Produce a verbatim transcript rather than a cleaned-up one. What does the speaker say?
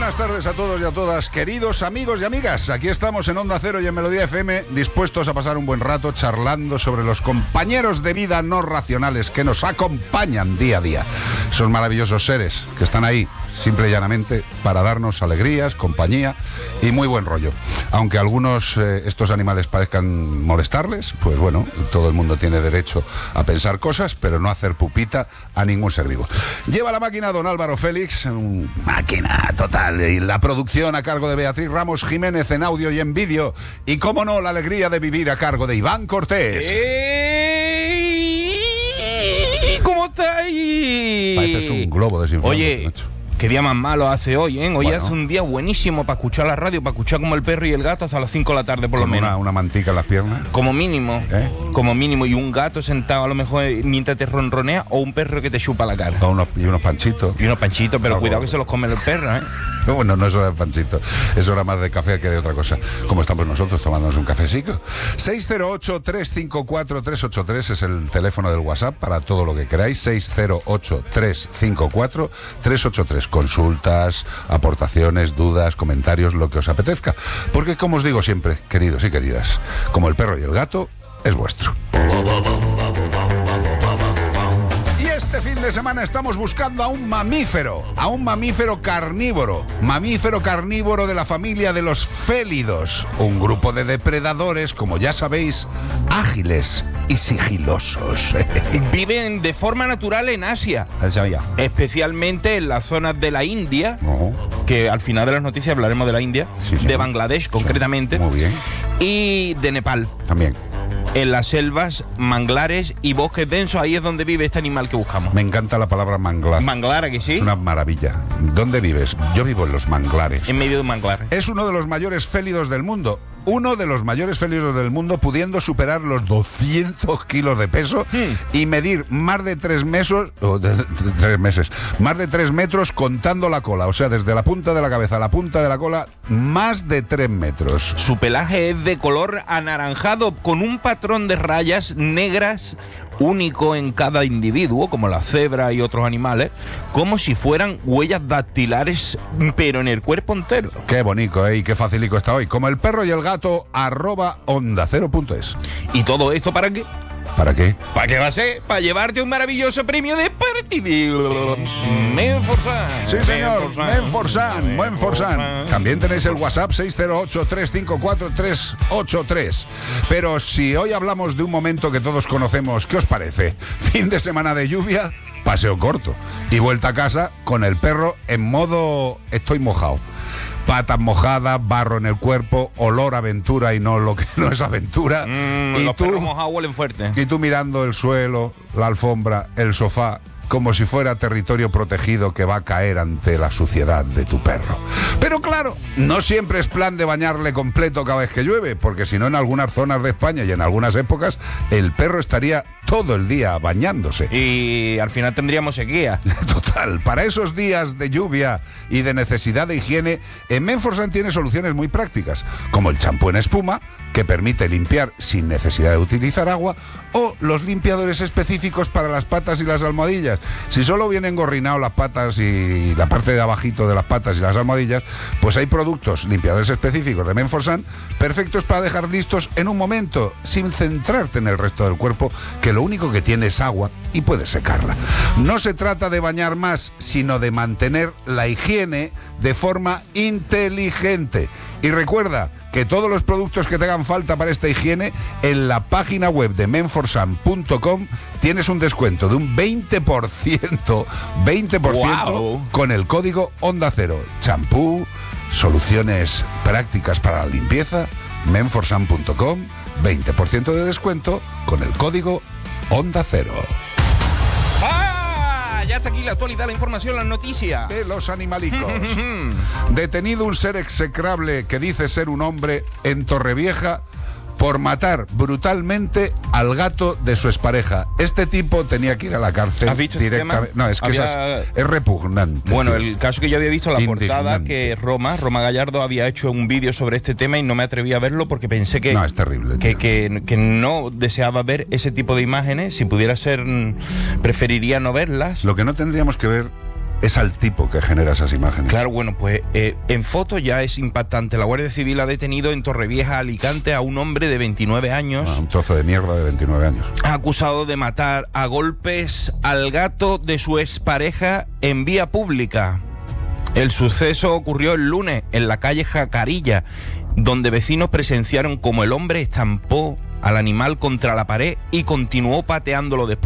buenas tardes a todos y a todas, queridos amigos y amigas. Aquí estamos en Onda Cero y en Melodía F M, dispuestos a pasar un buen rato charlando sobre los compañeros de vida no racionales que nos acompañan día a día. Esos maravillosos seres que están ahí, simple y llanamente, para darnos alegrías, compañía y muy buen rollo. Aunque a algunos eh, estos animales parezcan molestarles, pues bueno, todo el mundo tiene derecho a pensar cosas, pero no hacer pupita a ningún ser vivo. Lleva la máquina don Álvaro Félix, un máquina total, y la producción a cargo de Beatriz Ramos Jiménez en audio y en vídeo, y cómo no, la alegría de vivir a cargo de Iván Cortés. ¡Ey! ¿Cómo estáis? Pareces un globo desinflado. Oye, macho. Qué día más malo hace hoy, ¿eh? Hoy Bueno. hace un día buenísimo para escuchar la radio, para escuchar como el perro y el gato hasta las cinco de la tarde por lo Con menos. una, una mantica en las piernas. Como mínimo, ¿Eh? como mínimo. Y un gato sentado a lo mejor mientras te ronronea, o un perro que te chupa la cara. Con unos, y unos panchitos. Y unos panchitos, pero Algo. cuidado que se los come el perro, ¿eh? Bueno, no es hora de panchito, es hora más de café que de otra cosa. Como estamos nosotros tomándonos un cafecito. seis cero ocho, tres cinco cuatro, tres ocho tres es el teléfono del WhatsApp para todo lo que queráis. seis cero ocho, tres cinco cuatro, tres ocho tres. Consultas, aportaciones, dudas, comentarios, lo que os apetezca. Porque, como os digo siempre, queridos y queridas, como el perro y el gato, es vuestro. Este fin de semana estamos buscando a un mamífero, a un mamífero carnívoro, mamífero carnívoro de la familia de los félidos, un grupo de depredadores, como ya sabéis, ágiles y sigilosos. Viven de forma natural en Asia, especialmente en las zonas de la India, No. que al final de las noticias hablaremos de la India, Sí, sí. de Bangladesh concretamente, Muy bien. y de Nepal. También. En las selvas, manglares y bosques densos, ahí es donde vive este animal que buscamos. Me encanta la palabra manglar. Manglar, ¿a que sí? Es una maravilla. ¿Dónde vives? Yo vivo en los manglares. En medio de un manglar. Es uno de los mayores félidos del mundo. Uno de los mayores félidos del mundo, pudiendo superar los doscientos kilos de peso Hmm. y medir más de tres meses, o de, de- de- tres meses, más de tres metros contando la cola. O sea, desde la punta de la cabeza a la punta de la cola, más de tres metros. Su pelaje es de color anaranjado con un patrón de rayas negras único en cada individuo, como la cebra y otros animales, como si fueran huellas dactilares, pero en el cuerpo entero. Qué bonito, ¿eh? Y qué facilico está hoy. Como el perro y el gato, arroba onda cero punto es. ¿Y todo esto para qué? ¿Para qué? ¿Para qué va a ser? Para llevarte un maravilloso premio de Partibil. Menforsan. Sí, señor. Menforsan, Menforsan. También tenéis el WhatsApp seis cero ocho, tres cinco cuatro, tres ocho tres. Pero si hoy hablamos de un momento que todos conocemos, ¿qué os parece? Fin de semana de lluvia, paseo corto. Y vuelta a casa con el perro en modo estoy mojado. Patas mojadas, barro en el cuerpo, olor a aventura y no lo que no es aventura. Mm, y los tú- perros mojados huelen fuerte. Y tú mirando el suelo, la alfombra, el sofá, como si fuera territorio protegido que va a caer ante la suciedad de tu perro. Pero claro, no siempre es plan de bañarle completo cada vez que llueve, porque si no, en algunas zonas de España y en algunas épocas, el perro estaría todo el día bañándose. Y al final tendríamos sequía. Total, para esos días de lluvia y de necesidad de higiene, en Menforsan tiene soluciones muy prácticas, como el champú en espuma, que permite limpiar sin necesidad de utilizar agua, o los limpiadores específicos para las patas y las almohadillas. Si solo vienen gorrinados las patas y la parte de abajito de las patas y las almohadillas, pues hay productos, limpiadores específicos de Menforsan, perfectos para dejar listos en un momento, sin centrarte en el resto del cuerpo, que lo único que tiene es agua y puedes secarla. No se trata de bañar más, sino de mantener la higiene de forma inteligente. Y recuerda que todos los productos que te hagan falta para esta higiene, en la página web de menforsan punto com tienes un descuento de un veinte por ciento, veinte por ciento ¡Guau! con el código Onda Cero. Champú, soluciones prácticas para la limpieza, menforsan punto com, veinte por ciento de descuento con el código Onda Cero. ¡Ah! Ya está aquí la actualidad, la información, las noticias. De los animalicos. Detenido un ser execrable que dice ser un hombre en Torrevieja por matar brutalmente al gato de su expareja. Este tipo tenía que ir a la cárcel. ¿Has visto este directamente. tema? No, es que Había- esas- es repugnante. Bueno, tío. el caso que yo había visto, la portada, Indignante. que Roma, Roma Gallardo había hecho un vídeo sobre este tema y no me atreví a verlo porque pensé que, No, es terrible, que, tío. que, que no deseaba ver ese tipo de imágenes. Si pudiera ser, mm, preferiría no verlas. Lo que no tendríamos que ver es al tipo que genera esas imágenes. Claro, bueno, pues eh, en foto ya es impactante. La Guardia Civil ha detenido en Torrevieja, Alicante, a un hombre de veintinueve años. Ah, un trozo de mierda de veintinueve años. Acusado de matar a golpes al gato de su expareja en vía pública. El suceso ocurrió el lunes en la calle Jacarilla, donde vecinos presenciaron como el hombre estampó al animal contra la pared y continuó pateándolo después.